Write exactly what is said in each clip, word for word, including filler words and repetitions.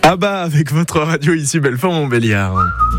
Ah bah, avec votre radio ici, Belfort-Montbéliard.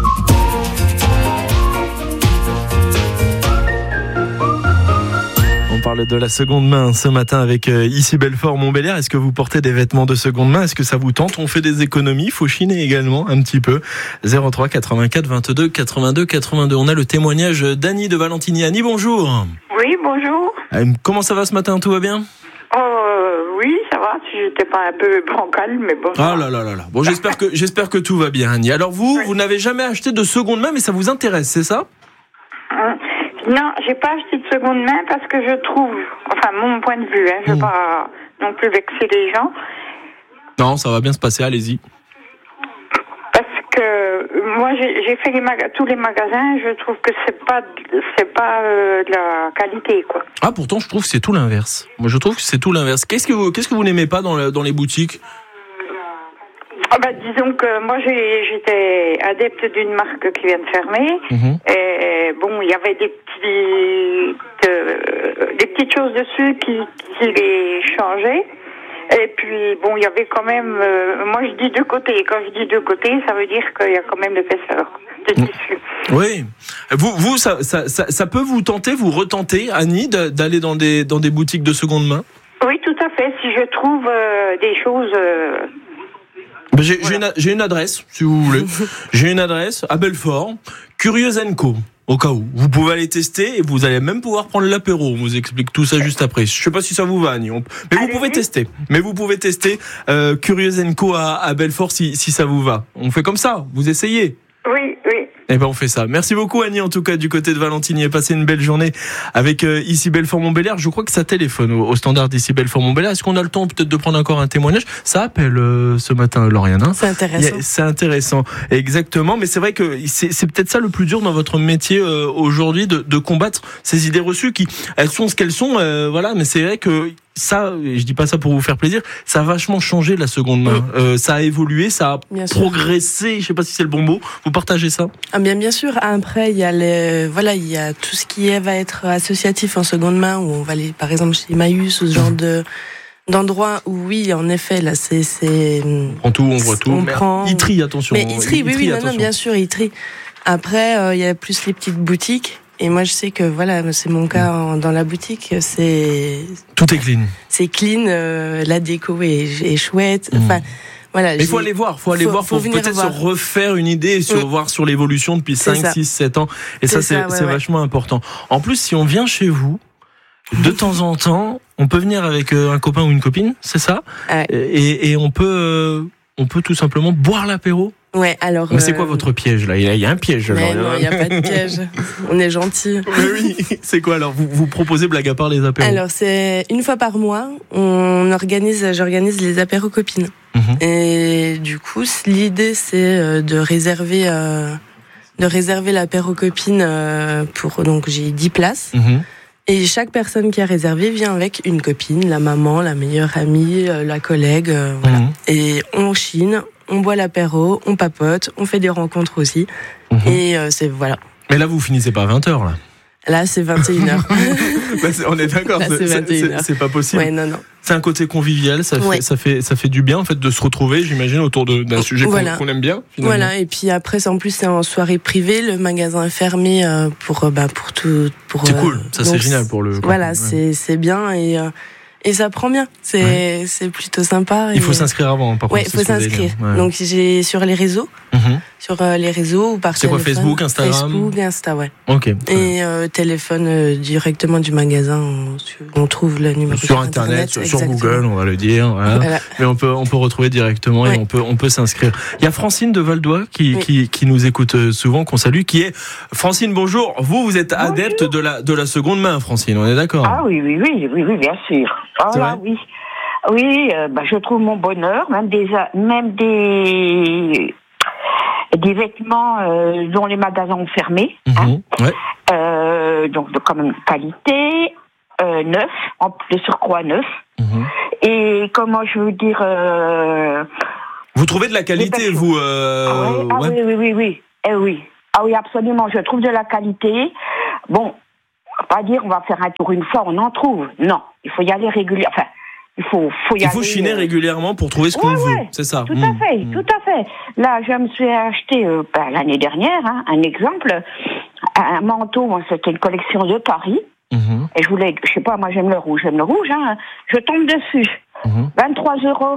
On parle de la seconde main ce matin avec euh, ici Belfort-Montbéliard. Est-ce que vous portez des vêtements de seconde main? Est-ce que ça vous tente? On fait des économies, il faut chiner également un petit peu. zéro trois quatre-vingt-quatre vingt-deux quatre-vingt-deux quatre-vingt-deux. On a le témoignage d'Annie de Valentini. Annie, bonjour. Oui, bonjour. Euh, comment ça va ce matin? Tout va bien? Euh, oui, ça va, si j'étais pas un peu bancale, mais bon. Ah là là là là. Bon, j'espère que, j'espère que tout va bien, Annie. Alors vous, oui. Vous n'avez jamais acheté de seconde main, mais ça vous intéresse, c'est ça? Hum. Non, j'ai pas acheté de seconde main parce que je trouve, enfin mon point de vue, hein, je veux mmh. pas non plus vexer les gens. Non, ça va bien se passer, allez-y. Parce que moi j'ai, j'ai fait les maga- tous les magasins, je trouve que c'est pas c'est pas euh, de la qualité, quoi. Ah, pourtant je trouve que c'est tout l'inverse. Moi je trouve que c'est tout l'inverse. Qu'est-ce que vous qu'est-ce que vous n'aimez pas dans le, dans les boutiques? Ah bah, disons que moi j'ai, j'étais adepte d'une marque qui vient de fermer. Mmh. Et bon, il y avait des petites, euh, des petites choses dessus qui, qui les changeaient. Et puis bon, il y avait quand même, euh, moi je dis deux côtés. Quand je dis deux côtés, ça veut dire qu'il y a quand même l'épaisseur de tissu. Oui. Vous, vous ça, ça, ça, ça peut vous tenter, vous retenter, Annie, d'aller dans des, dans des boutiques de seconde main? Oui, tout à fait. Si je trouve euh, des choses. Euh, J'ai, voilà. j'ai, une, j'ai une adresse, si vous voulez. J'ai une adresse à Belfort, Curieux and Co. Au cas où. Vous pouvez aller tester et vous allez même pouvoir prendre l'apéro. On vous explique tout ça juste après. Je sais pas si ça vous va, Annie. On... Mais vous pouvez tester. Mais vous pouvez tester euh, Curieux and Co à, à Belfort si, si ça vous va. On fait comme ça. Vous essayez. Oui, oui. Eh ben on fait ça. Merci beaucoup Annie en tout cas du côté de Valentini et passez une belle journée avec euh, ici Belfort-Montbéliard. Je crois que ça téléphone au, au standard d'ici Belfort-Montbéliard. Est-ce qu'on a le temps peut-être de prendre encore un témoignage? Ça appelle euh, ce matin Lauriane. Hein, c'est intéressant. A, c'est intéressant, exactement. Mais c'est vrai que c'est, c'est peut-être ça le plus dur dans votre métier euh, aujourd'hui, de, de combattre ces idées reçues qui elles sont ce qu'elles sont. Euh, voilà, mais c'est vrai que ça, je dis pas ça pour vous faire plaisir, ça a vachement changé la seconde main. Oui. Euh, ça a évolué, ça a bien progressé. Sûr. Je sais pas si c'est le bon mot. Vous partagez ça? Ah bien, bien sûr. Après, il y a les, voilà, il y a tout ce qui est, va être associatif en seconde main, où on va aller, par exemple, chez Emmaüs ou ce genre de d'endroits où oui, en effet, là, c'est, c'est. On prend tout, on voit tout. On mais prend. Il trie, attention. Mais il trie, oui, oui, non, non, bien sûr, il trie. Après, euh, il y a plus les petites boutiques. Et moi, je sais que voilà, c'est mon cas en, dans la boutique. C'est tout est clean. C'est clean. Euh, la déco est, est chouette. Mmh. Enfin, voilà. Il faut aller voir. Faut aller faut, voir. Faut, faut peut-être voir. se refaire une idée, sur mmh. voir sur l'évolution depuis cinq, six, sept ans. Et c'est ça, c'est, ça, ouais, c'est ouais. vachement important. En plus, si on vient chez vous, de temps en temps, on peut venir avec un copain ou une copine, c'est ça. Ouais. Et, et on peut, euh, on peut tout simplement boire l'apéro. Ouais, alors. Mais c'est quoi votre piège là? Il y a un piège. Mais genre, non, il n'y a pas de piège. On est gentils. Mais oui, c'est quoi alors? Vous, vous proposez blague à part les apéros? Alors c'est une fois par mois, on organise, j'organise les apéros copines. Mm-hmm. Et du coup, l'idée c'est de réserver, euh, de réserver l'apéro copine pour donc j'ai dix places. Mm-hmm. Et chaque personne qui a réservé vient avec une copine, la maman, la meilleure amie, la collègue, euh, voilà. Mm-hmm. Et on chine. On boit l'apéro, on papote, on fait des rencontres aussi. Mmh. Et euh, c'est voilà. Mais là, vous finissez pas à vingt heures, là? Là, c'est vingt et une heures. bah, on est d'accord, là, c'est, c'est, c'est, c'est pas possible. Ouais, non, non. C'est un côté convivial, ça fait, ouais. ça, fait, ça fait du bien en fait, de se retrouver, j'imagine, autour de, d'un sujet voilà. qu'on, qu'on aime bien. Finalement. Voilà, et puis après, en plus, c'est en soirée privée, le magasin est fermé euh, pour, bah, pour tout. Pour, c'est euh, cool, ça donc, c'est génial pour le. Voilà, ouais. c'est, c'est bien et. Euh, Et ça prend bien, c'est, ouais. c'est plutôt sympa. Il faut et... s'inscrire avant, par contre. Ouais, il faut s'inscrire. Ouais. Donc j'ai sur les réseaux, mm-hmm. sur euh, les réseaux ou par c'est téléphone. C'est quoi, Facebook, Instagram? Facebook, Insta, ouais. Ok. Et euh, téléphone euh, directement du magasin, on, on trouve le numéro. Sur Internet, sur, sur Google, on va le dire. Voilà. Voilà. Mais on peut, on peut retrouver directement ouais. et on peut, on peut s'inscrire. Il y a Francine de Val-d'Oie qui, oui. qui, qui nous écoute souvent, qu'on salue, qui est Francine. Bonjour. Vous, vous êtes bonjour. Adepte de la, de la seconde main, Francine. On est d'accord? Ah oui, oui, oui, oui, oui, bien sûr. Ah là, oui. Oui, euh, bah, je trouve mon bonheur, même des, même des, des vêtements euh, dont les magasins ont fermé, mmh, hein, ouais. euh, donc de quand même qualité, euh, neuf, en de surcroît neuf. Mmh. Et comment je veux dire. Euh, vous trouvez de la qualité, vous euh, ah, ouais, ah ouais. oui, oui, oui, oui, eh oui, ah oui, absolument. Je trouve de la qualité. Bon, pas dire on va faire un tour une fois, on en trouve. Non, il faut y aller régulièrement. Enfin. Il faut, faut y Il aller. faut chiner euh... régulièrement pour trouver ce qu'on ouais, veut. Ouais, c'est ça. Tout mmh. à fait, mmh. tout à fait. Là, je me suis acheté euh, ben, l'année dernière, hein, un exemple, un manteau. Moi, c'était une collection de Paris. Mmh. Et je voulais, je sais pas, moi j'aime le rouge, j'aime le rouge. Hein. Je tombe dessus. Mmh. vingt-trois euros.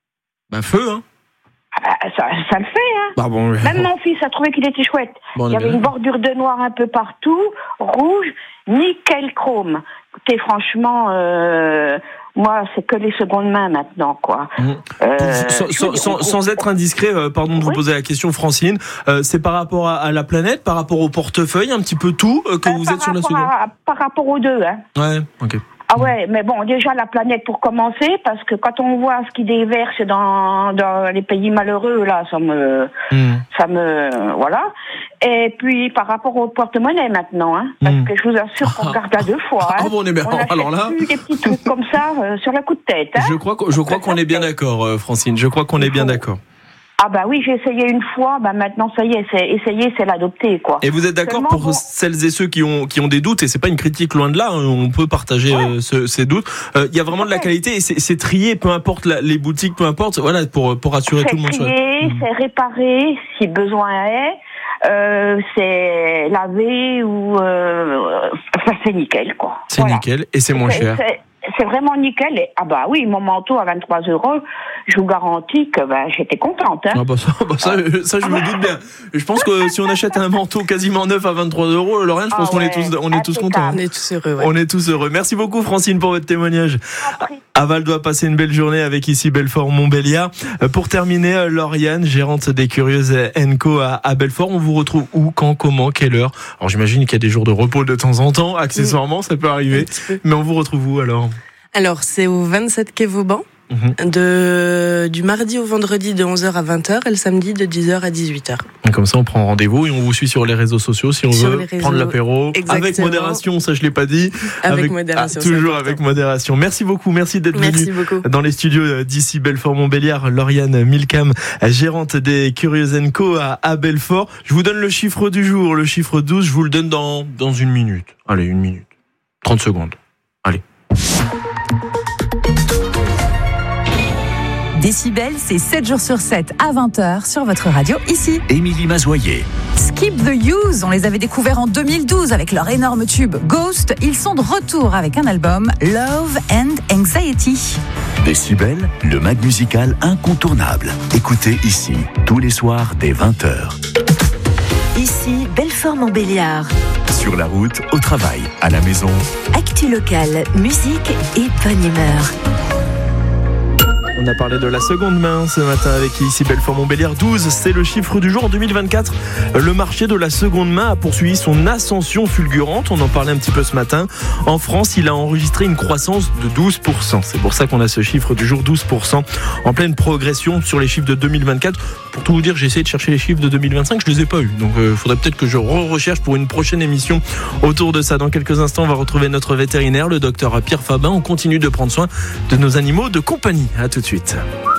Bah feu, hein. Ah bah, ça, ça le fait, hein. Bah bon, Même mon fils a trouvé qu'il était chouette. Bon, il y avait bien. une bordure de noir un peu partout, rouge, nickel chrome. Écoutez, franchement, euh, moi, c'est que les secondes mains maintenant, quoi. Mmh. Euh, sans, sans, sans, sans être indiscret, euh, pardon de vous oui. poser la question, Francine, euh, c'est par rapport à, à la planète, par rapport au portefeuille, un petit peu tout, euh, que euh, vous êtes sur la seconde à, Par rapport aux deux, hein. Ouais, ok. Ah ouais, mais bon, déjà la planète pour commencer, parce que quand on voit ce qui déverse dans dans les pays malheureux, là, ça me, mmh. ça me, voilà. Et puis par rapport au porte-monnaie maintenant, hein, parce mmh. que je vous assure qu'on regarde à deux fois. Hein. Ah bon, on est bien. On alors là, plus des petits trucs comme ça euh, sur le coup de tête. Hein. Je crois, que, je crois qu'on est bien d'accord, euh, Francine. Je crois qu'on est bien d'accord. Ah bah oui, j'ai essayé une fois, bah maintenant ça y est, c'est essayer, c'est l'adopter, quoi. Et vous êtes d'accord Seulement, pour bon... celles et ceux qui ont qui ont des doutes, et c'est pas une critique loin de là, hein, on peut partager ouais. euh, ce, ces doutes. Il euh, y a vraiment de la qualité et c'est, c'est trié, peu importe la, les boutiques, peu importe, voilà, pour pour assurer c'est tout le monde. C'est trié, mmh. c'est réparé si besoin est, euh, c'est lavé ou euh, enfin c'est nickel, quoi. C'est voilà. nickel et c'est moins c'est, cher. C'est, c'est vraiment nickel. Et, ah bah oui, mon manteau à vingt-trois euros, je vous garantis que bah, j'étais contente. Hein. Ah bah ça, bah ça, ah. ça, je me doute bien. Je pense que si on achète un manteau quasiment neuf à vingt-trois euros, Lauriane, je pense ah qu'on ouais. est tous, on est tous contents. On est tous heureux. Ouais. On est tous heureux. Merci beaucoup, Francine, pour votre témoignage. Aval doit passer une belle journée avec ici Belfort-Montbéliard. Pour terminer, Lauriane, gérante des Curieuses Co à, à Belfort, on vous retrouve où, quand, comment, quelle heure? Alors j'imagine qu'il y a des jours de repos de temps en temps, accessoirement, ça peut arriver. Mais on vous retrouve où alors? Alors c'est au vingt-sept quai Vauban. Mmh. De, du mardi au vendredi de onze heures à vingt heures et le samedi de dix heures à dix-huit heures. Comme ça, on prend rendez-vous et on vous suit sur les réseaux sociaux si on sur veut prendre l'apéro. Exactement. Avec modération, ça je l'ai pas dit. Avec, avec modération. Ah, toujours avec modération. Merci beaucoup, merci d'être merci venu beaucoup. Dans les studios d'ici Belfort-Montbéliard. Lauriane Milcam, gérante des Curieuses Co à, à Belfort. Je vous donne le chiffre du jour, le chiffre douze, je vous le donne dans, dans une minute. Allez, une minute. trente secondes. Allez. Décibel, c'est sept jours sur sept à vingt heures sur votre radio ici. Émilie Mazoyer. Skip the Use, on les avait découverts en deux mille douze avec leur énorme tube Ghost. Ils sont de retour avec un album Love and Anxiety. Décibel, le mag musical incontournable. Écoutez ici, tous les soirs dès vingt heures. Ici, Belfort-Montbéliard. Sur la route, au travail, à la maison. Actu locale, musique et bonne humeur. On a parlé de la seconde main ce matin avec ici Belfort-Montbéliard. douze, c'est le chiffre du jour. En deux mille vingt-quatre, le marché de la seconde main a poursuivi son ascension fulgurante. On en parlait un petit peu ce matin. En France, il a enregistré une croissance de douze pour cent. C'est pour ça qu'on a ce chiffre du jour, douze pour cent, en pleine progression sur les chiffres de deux mille vingt-quatre. Pour tout vous dire, j'ai essayé de chercher les chiffres de deux mille vingt-cinq, je les ai pas eus. Donc il euh, faudrait peut-être que je re-recherche pour une prochaine émission autour de ça. Dans quelques instants, on va retrouver notre vétérinaire, le docteur Pierre Fabin. On continue de prendre soin de nos animaux de compagnie. À tout de suite.